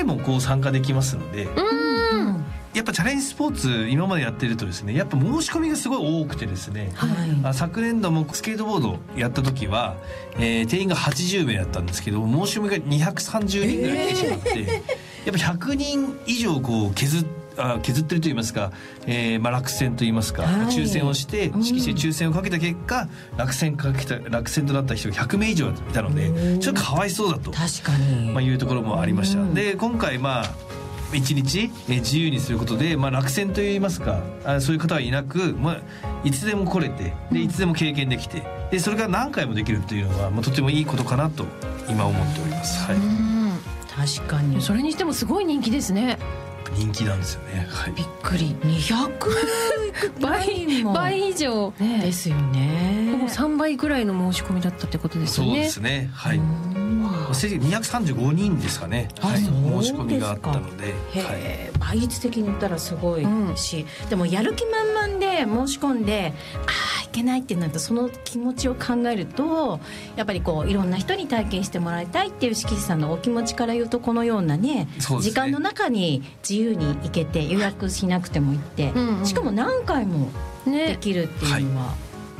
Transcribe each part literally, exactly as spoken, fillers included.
回もこう参加できますので、 うん、 やっぱチャレンジスポーツ今までやってるとですね、やっぱ申し込みがすごい多くてですね、 はい、 あ昨年度もスケートボードやった時は、えー、定員がはちじゅうめいだったんですけど、申し込みがにひゃくさんじゅうにんぐらい来てしまって、えー、やっぱひゃくにん以上こう削ってあ削ってると言いますか、えーまあ、落選と言いますか、はい、抽選をして指揮して抽選をかけた結果、うん、落選かけた落選となった人がひゃくめい以上いたので、ちょっとかわいそうだと確かに、 まあ、いうところもありました。で今回まあいちにち自由にすることで、まあ、落選といいますか、あそういう方はいなく、まあ、いつでも来れて、でいつでも経験できて、でそれが何回もできるというのは、まあ、とてもいいことかなと今思っております、はい、 うん確かに。 それにしてもすごい人気ですね。 人気なんですよね、はい、 びっくり。にひゃく倍, 倍以上、 ね、ですよね。 ほぼさんばいぐらいの申し込みだったってことですよね。 そうですね、はい。にひゃくさんじゅうごにんですかね、はい、申し込みがあったので、 へー、倍率的に言ったらすごいし、うん、でもやる気満々で申し込んで、ああいけないってなると、その気持ちを考えるとやっぱりこういろんな人に体験してもらいたいっていう指揮師さんのお気持ちから言うと、このような ね, ね時間の中に自由に行けて予約しなくても行って、うんうん、しかも何回もできるっていうのは、ね、はい、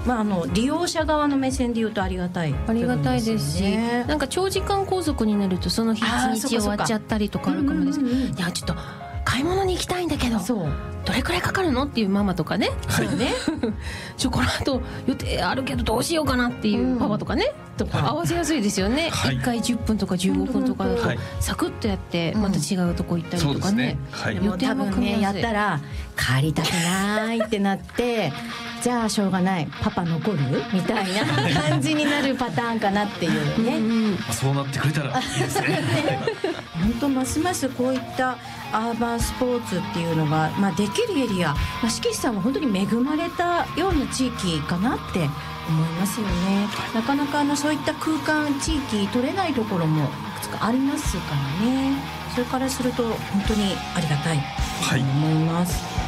まあ、あの利用者側の目線で言うとありがたい、 ありがたいですし、なんか長時間拘束になるとその日一日終わっちゃったりとかあるかもですけど、いやちょっと買い物に行きたいんだけどどれくらいかかるのっていうママとかね、 そうねちょこの後予定あるけどどうしようかなっていうパパとかね、うん、とか合わせやすいですよね、はい、いっかいじゅっぷんとかじゅうごふんとかだとサクッとやってまた違うとこ行ったりとかね、 うん、はい、 でも多分ねやったら帰りたくないってなってじゃあしょうがないパパ残るみたいな感じになるパターンかなっていうね、うんうん、 そうなってくれたらいいですね本当ますますこういったアーバンスポーツっていうのが、まあ、できるエリア、まあ、指揮師さんは本当に恵まれたような地域かなって思いますよね。なかなかあのそういった空間地域取れないところもいくつかありますからね。それからすると本当にありがたいと思います、はい。